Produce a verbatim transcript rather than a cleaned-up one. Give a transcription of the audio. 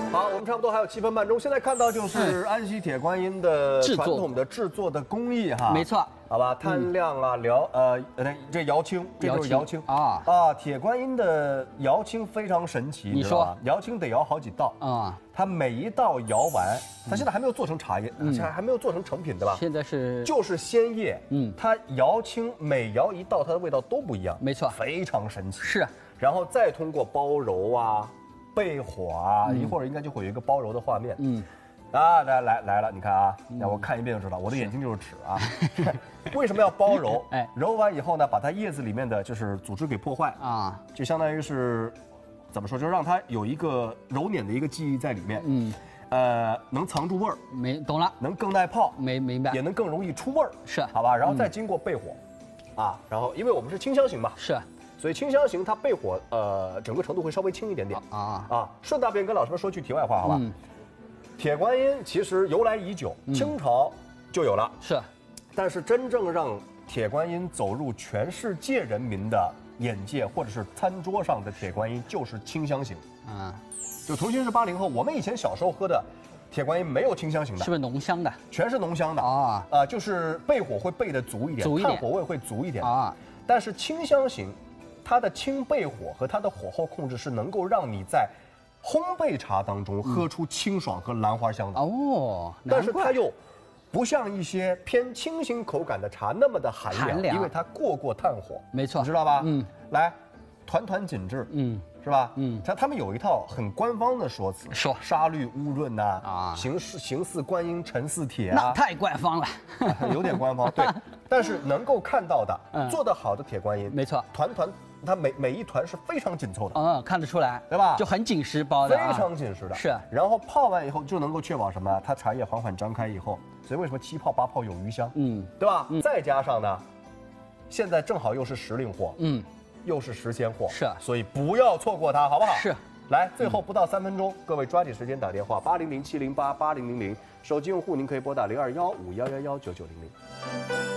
好，我们差不多还有七分半钟，现在看到就是安溪铁观音的传统的制作的工艺哈， 没错， 好吧，摊亮啊，辽呃呃这窑青，这就是窑青啊啊，铁观音的窑青非常神奇，你说窑青得窑好几道啊，它每一道窑完，它现在还没有做成茶叶，现在还没有做成成品对吧？ 现在是就是鲜叶，嗯，它窑青每窑一道，它的味道都不一样， 没错， 非常神奇， 是， 然后再通过包揉啊。焙火啊，嗯、一会儿应该就会有一个包揉的画面。嗯，啊，来来来了，你看啊，让、嗯、我看一遍就知道，我的眼睛就是尺啊。为什么要包揉？哎，揉完以后呢，把它叶子里面的就是组织给破坏啊，就相当于是怎么说，就让它有一个揉捻的一个记忆在里面。嗯，呃，能藏住味儿， 没懂了， 能更耐泡， 没明白， 也能更容易出味儿， 是， 好吧？然后再经过焙火，嗯、啊，然后因为我们是清香型嘛， 是。 所以清香型它焙火，呃，整个程度会稍微轻一点点啊啊。顺大便跟老师们说句题外话，好吧？嗯、铁观音其实由来已久，嗯、清朝就有了， 是。 但是真正让铁观音走入全世界人民的眼界或者是餐桌上的铁观音，就是清香型。啊，就同心是八零后，我们以前小时候喝的铁观音没有清香型的， 是不是浓香的？ 全是浓香的啊啊，就是焙火会焙得足一点， 足一点， 炭火味会足一点啊。但是清香型。它的轻焙火和它的火候控制是能够让你在烘焙茶当中喝出清爽和兰花香的哦，但是它又不像一些偏清新口感的茶那么的寒凉，寒凉因为它过过炭火， 没错， 你知道吧？嗯，来，团团紧致，嗯，是吧？嗯，他他们有一套很官方的说辞， 说沙律乌润呐，啊，形似形似观音，沉似铁啊， 那太官方了， 有点官方，对，但是能够看到的，嗯、做得好的铁观音， 没错， 团团。它每每一团是非常紧凑的， 嗯，看得出来， 对吧？ 就很紧实包的， 非常紧实的。是，然后泡完以后就能够确保什么？它茶叶缓缓张开以后，所以为什么七泡八泡有余香？嗯，对吧？嗯、再加上呢，现在正好又是时令货，嗯，又是时鲜货， 是， 所以不要错过它，好不好？ 是。 来，最后不到三分钟，各位抓紧时间打电话八零零七零八八零零零，手机用户您可以拨打零二幺五幺幺幺九九零零。